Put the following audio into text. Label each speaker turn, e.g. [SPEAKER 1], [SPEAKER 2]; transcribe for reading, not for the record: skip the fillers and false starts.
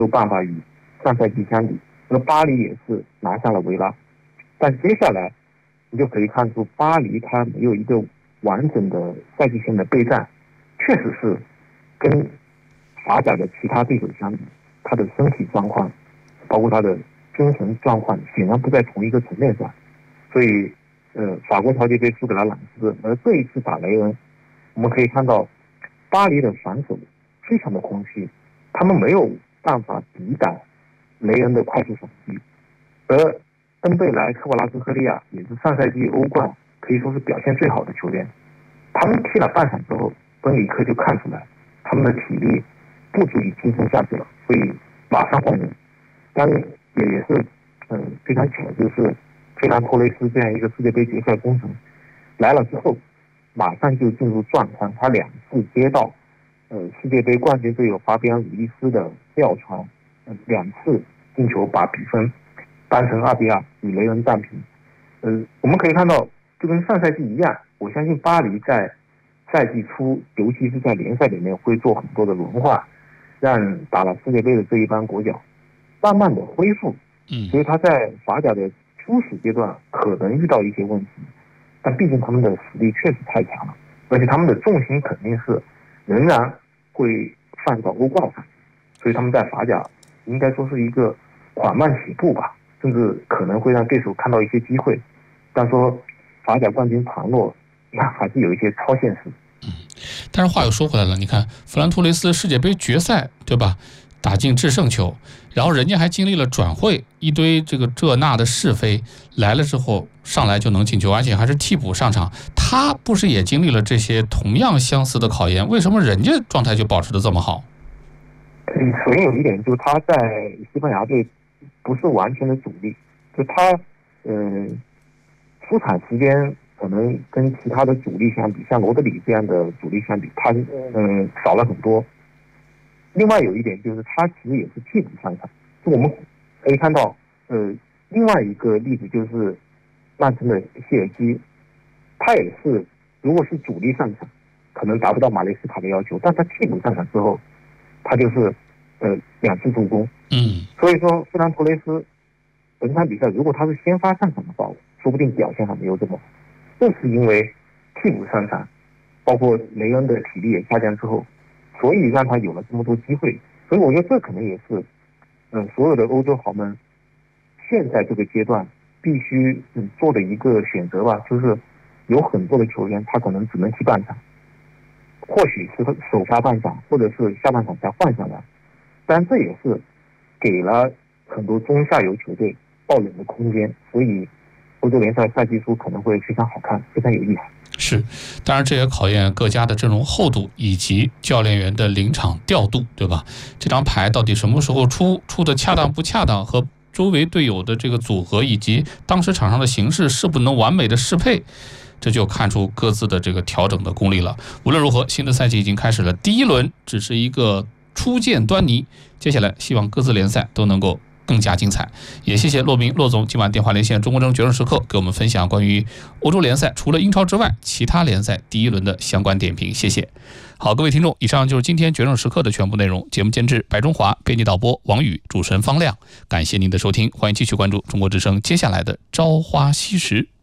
[SPEAKER 1] 有办法与上赛季相比。那巴黎也是拿下了维拉，但接下来你就可以看出巴黎它没有一个完整的赛季前的备战，确实是跟法甲的其他对手相比，他的身体状况，包括他的精神状况，显然不在同一个层面上。所以，法国超级杯输给了朗斯，而这一次打雷恩，我们可以看到巴黎的防守非常的空虚，他们没有办法抵挡雷恩的快速反击。而登贝莱、科瓦拉斯科利亚也是上赛季欧冠可以说是表现最好的球员，他们踢了半场之后，本里克就看出来他们的体力不足以支撑下去了，所以马上换人。当然也是非常巧，就是费兰托雷斯这样一个世界杯决赛功臣来了之后，马上就进入状况，他2次接到世界杯冠军队友法比安·鲁伊斯的吊传，2次进球把比分扳成2-2，与雷恩战平。我们可以看到，就跟上赛季一样，我相信巴黎在赛季初，尤其是在联赛里面会做很多的轮换，让打了世界杯的这一帮国脚慢慢的恢复。所以他在法甲的初始阶段可能遇到一些问题，但毕竟他们的实力确实太强了，而且他们的重心肯定是仍然会放到欧冠上，所以他们在法甲应该说是一个缓慢起步吧，甚至可能会让对手看到一些机会。但说法甲冠军旁落，那还是有一些超现实。
[SPEAKER 2] 但是话又说回来了，你看弗兰托雷斯世界杯决赛，对吧？打进制胜球，然后人家还经历了转会，一堆这那的是非，来了之后上来就能进球，而且还是替补上场。他不是也经历了这些同样相似的考验？为什么人家状态就保持得这么好？
[SPEAKER 1] 首先有一点就是他在西班牙队不是完全的主力，就他出场时间可能跟其他的主力相比，像罗德里这样的主力相比，他少了很多。另外有一点就是他其实也是替补上场，就我们可以看到另外一个例子就是曼城的谢尔基，他也是如果是主力上场可能达不到马雷斯卡的要求，但他替补上场之后他就是2次助攻。所以说费兰托雷斯本场比赛如果他是先发上场的话，说不定表现还没有这么好，正是因为替补上场，包括雷恩的体力也下降之后，所以让他有了这么多机会。所以我觉得这可能也是所有的欧洲豪门现在这个阶段必须做的一个选择吧，就是有很多的球员他可能只能踢半场，或许是首发半场，或者是下半场才换上来，但这也是给了很多中下游球队爆冷的空间，所以欧洲联赛赛季初可能会非常好看，非常有意思。
[SPEAKER 2] 是，当然这也考验各家的阵容厚度以及教练员的临场调度，对吧？这张牌到底什么时候出的恰当不恰当，和周围队友的这个组合以及当时场上的形势是不能完美的适配，这就看出各自的这个调整的功力了。无论如何，新的赛季已经开始了，第一轮只是一个初见端倪，接下来希望各自联赛都能够更加精彩。也谢谢骆明骆总今晚电话连线中国证决胜时刻，给我们分享关于欧洲联赛除了英超之外其他联赛第一轮的相关点评，谢谢。好，各位听众，以上就是今天决胜时刻的全部内容。节目监制白中华，编辑导播王宇，主持人方亮。感谢您的收听，欢迎继续关注中国之声接下来的朝花夕拾。